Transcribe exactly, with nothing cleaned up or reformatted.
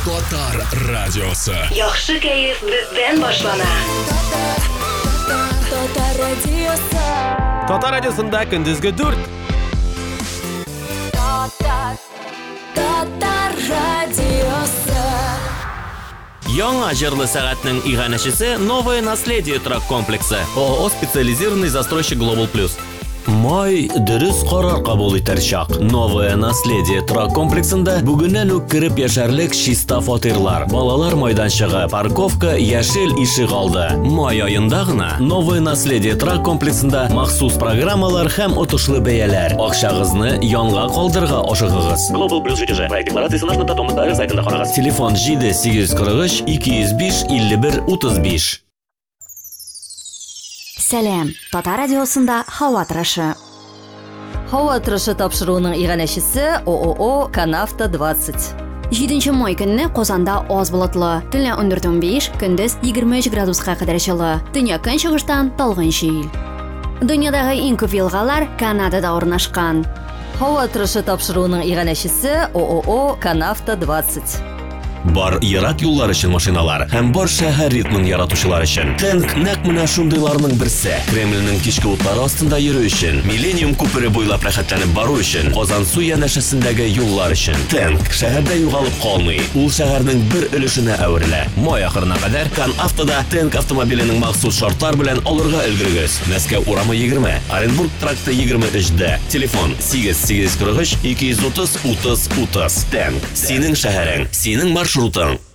Татар радиосы. Яхшы кәеф бездән башлана. Татар радиосы. Татар радиосында көндезге дүрт. Татар радиосы. Яңа җырлы сәгатьнең иганәчесе Новое наследие торак комплексы. ООО специализированный застройщик Global Plus. Май дөрес карар кабул итәр чак. Новое наследие торак комплексында бүгеннән үк кирип яшәрлек чиста фатирлар, балалар майданчыгы, парковка, яшел ишек алды. Май аенда гына Новое наследие торак комплексында махсус программалар һәм отышлы бәяләр. Акчагызны янга калдырга ашыгыгыз. Global Plus җитеше. Проект декларациясе наш нокта ком сайтында карагыз. Телефон җиде сигез кырык өч ике йөз биш илле бер утыз биш. Сәлем, Татар радиосында һава торышы. Һава торышы тапшыруының иганәчесе ООО Канавто двадцать. җиденче май көнне Казанда аз болытлы, төнлә ундүрт унбиш, көндез егерме өч градуска кадәр җылы. Төньяк көнчыгыштан талгын җил. Дөньядагы иң күп елгалар Канадада урнашкан. Һава торышы тапшыруының иганәчесе ООО Канавто двадцать. Бар ерак юллар өчен машиналар һәм бар шәһәр ритмын яратучылар өчен. Тэнк нәкъ менә шундыйларның берсе. Кремльнең кичке утлары астында йөрү өчен, Миллениум күпере буйлап рәхәтләнеп бару өчен, Казан су янәшәсендәге юллар өчен. Тэнк шәһәрдә югалып калмый. Ул шәһәрнең бер өлешенә әверелә. Май ахырына кадәр Канавтода Тэнк автомобиленең махсус шартлар белән алырга өлгерегез. Мәскәү урамы егерме, Оренбург тракты егерме өчдә. Телефон сигез сигез кырык өч ике йөз утыз утыз утыз. Тэнк синең шәһәрең, синең маршрутың.